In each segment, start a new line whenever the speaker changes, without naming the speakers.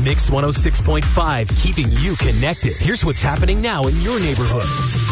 Mix 106.5, keeping you connected. Here's what's happening now in your neighborhood.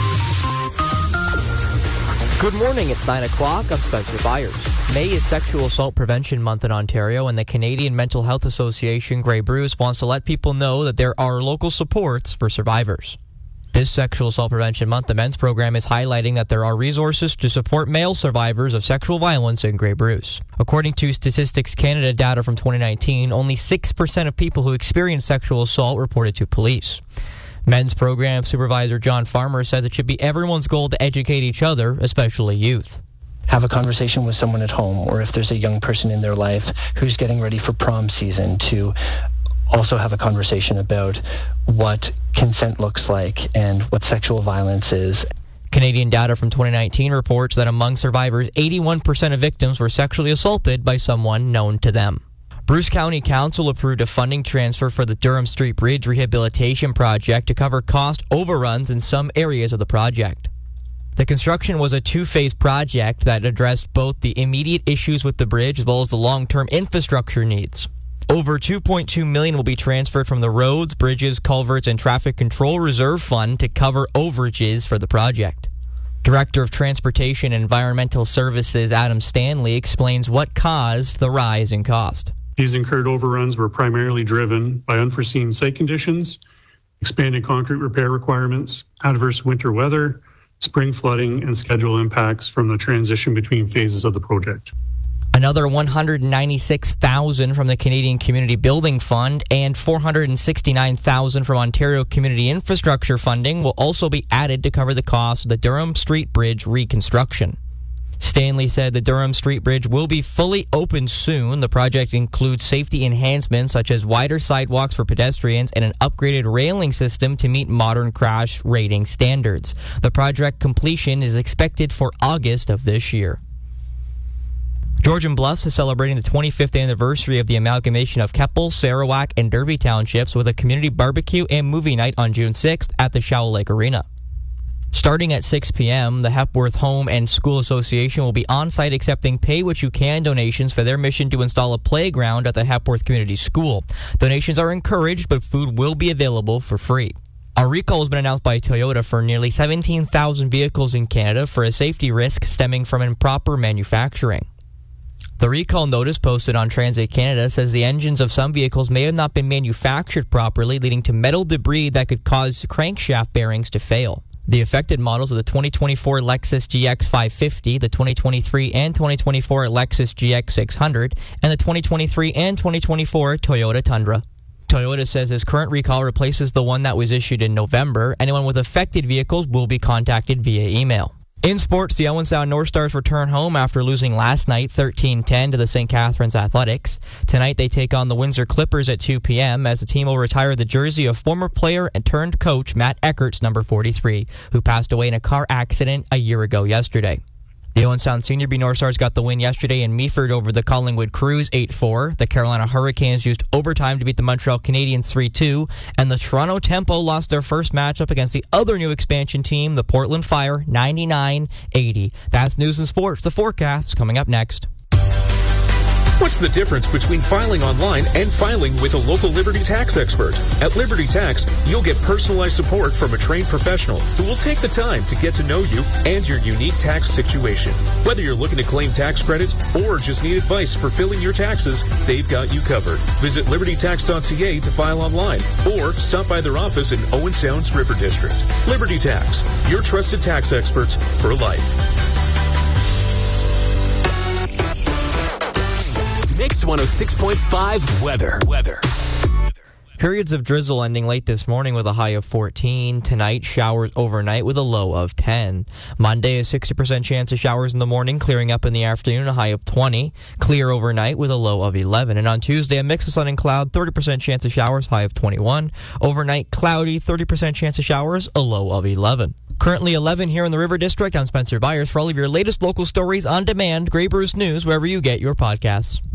Good morning, it's 9 o'clock. I'm Spencer Byers. May is Sexual Assault Prevention Month in Ontario, and the Canadian Mental Health Association, Grey Bruce, wants to let people know that there are local supports for survivors. This Sexual Assault Prevention Month, the men's program is highlighting that there are resources to support male survivors of sexual violence in Grey Bruce. According to Statistics Canada data from 2019, only 6% of people who experience sexual assault reported to police. Men's program supervisor John Farmer says it should be everyone's goal to educate each other, especially youth.
Have a conversation with someone at home, or if there's a young person in their life who's getting ready for prom season, to also have a conversation about what consent looks like and what sexual violence is.
Canadian data from 2019 reports that among survivors, 81% of victims were sexually assaulted by someone known to them. Bruce County Council approved a funding transfer for the Durham Street Bridge Rehabilitation Project to cover cost overruns in some areas of the project. The construction was a two-phase project that addressed both the immediate issues with the bridge as well as the long-term infrastructure needs. Over $2.2 million will be transferred from the Roads, Bridges, Culverts, and Traffic Control Reserve Fund to cover overages for the project. Director of Transportation and Environmental Services Adam Stanley explains what caused the rise in cost.
These incurred overruns were primarily driven by unforeseen site conditions, expanded concrete repair requirements, adverse winter weather, spring flooding, and schedule impacts from the transition between phases of the project.
Another $196,000 from the Canadian Community Building Fund and $469,000 from Ontario Community Infrastructure Funding will also be added to cover the cost of the Durham Street Bridge reconstruction. Stanley said the Durham Street Bridge will be fully open soon. The project includes safety enhancements such as wider sidewalks for pedestrians and an upgraded railing system to meet modern crash rating standards. The project completion is expected for August of this year. Georgian Bluffs is celebrating the 25th anniversary of the amalgamation of Keppel, Sarawak, and Derby townships with a community barbecue and movie night on June 6th at the Shaw Lake Arena. Starting at 6 p.m., the Hepworth Home and School Association will be on-site accepting pay-what-you-can donations for their mission to install a playground at the Hepworth Community School. Donations are encouraged, but food will be available for free. A recall has been announced by Toyota for nearly 17,000 vehicles in Canada for a safety risk stemming from improper manufacturing. The recall notice posted on Transit Canada says the engines of some vehicles may have not been manufactured properly, leading to metal debris that could cause crankshaft bearings to fail. The affected models are the 2024 Lexus GX 550, the 2023 and 2024 Lexus GX 600, and the 2023 and 2024 Toyota Tundra. Toyota says this current recall replaces the one that was issued in November. Anyone with affected vehicles will be contacted via email. In sports, the Owen Sound North Stars return home after losing last night 13-10 to the St. Catharines Athletics. Tonight they take on the Windsor Clippers at 2 p.m. as the team will retire the jersey of former player and turned coach Matt Eckert's number 43, who passed away in a car accident a year ago yesterday. The Owen Sound Senior B North Stars got the win yesterday in Meaford over the Collingwood Crews 8-4. The Carolina Hurricanes used overtime to beat the Montreal Canadiens 3-2. And the Toronto Tempo lost their first matchup against the other new expansion team, the Portland Fire, 99-80. That's news and sports. The forecast is coming up next.
What's the difference between filing online and filing with a local Liberty Tax expert? At Liberty Tax, you'll get personalized support from a trained professional who will take the time to get to know you and your unique tax situation. Whether you're looking to claim tax credits or just need advice for filing your taxes, they've got you covered. Visit libertytax.ca to file online or stop by their office in Owen Sound's River District. Liberty Tax, your trusted tax experts for life.
Mix 106.5 weather.
Periods of drizzle ending late this morning with a high of 14. Tonight, showers overnight with a low of 10. Monday, a 60% chance of showers in the morning, clearing up in the afternoon, a high of 20. Clear overnight with a low of 11. And on Tuesday, a mix of sun and cloud, 30% chance of showers, high of 21. Overnight, cloudy, 30% chance of showers, a low of 11. Currently 11 here in the River District. I'm Spencer Byers. For all of your latest local stories on demand, Grey Bruce News, wherever you get your podcasts.